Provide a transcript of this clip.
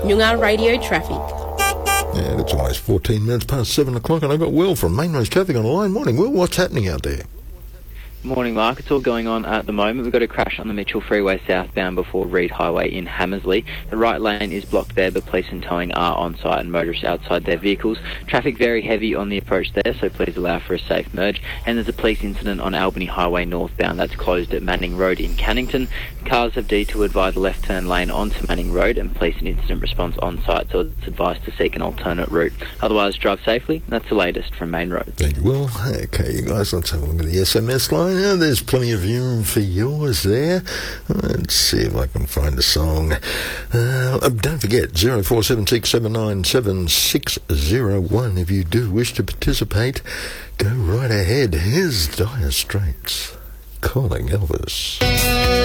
Noongar Radio Traffic. Yeah, it's almost 14 minutes past 7 o'clock, and I've got Will from Main Roads Traffic on the line. Morning, Will. What's happening out there? Morning, Mark. It's all going on at the moment. We've got a crash on the Mitchell Freeway southbound before Reed Highway in Hammersley. The right lane is blocked there, but police and towing are on site and motorists outside their vehicles. Traffic very heavy on the approach there, so please allow for a safe merge. And there's a police incident on Albany Highway northbound. That's closed at Manning Road in Cannington. Cars have detoured via the left turn lane onto Manning Road, and police and incident response on site, so it's advised to seek an alternate route. Otherwise, drive safely. That's the latest from Main Road. Thank you, Will. Okay, you guys, let's have a look at the SMS line. There's plenty of room for yours there. Let's see if I can find a song. Don't forget, 0476797601. If you do wish to participate, go right ahead. Here's Dire Straits calling Elvis.